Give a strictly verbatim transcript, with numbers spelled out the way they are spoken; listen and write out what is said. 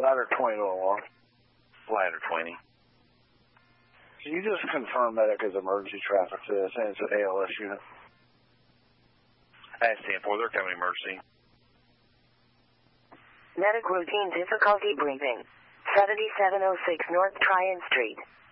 Ladder twenty to alarm. Ladder twenty. Can you just confirm medic is emergency traffic to this, and it's an A L S unit? That's ten four, they're coming emergency. Medic routine difficulty breathing. seventy-seven oh six North Tryon Street.